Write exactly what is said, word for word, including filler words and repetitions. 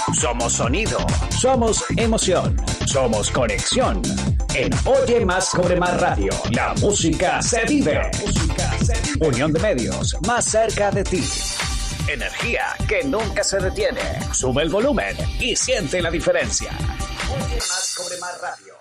somos sonido, somos emoción, somos conexión. En Oye Más Cobre Más Radio, la música se vive. Unión de medios, más cerca de ti. Energía que nunca se detiene. Sube el volumen y siente la diferencia. Oye Más Cobre Más Radio.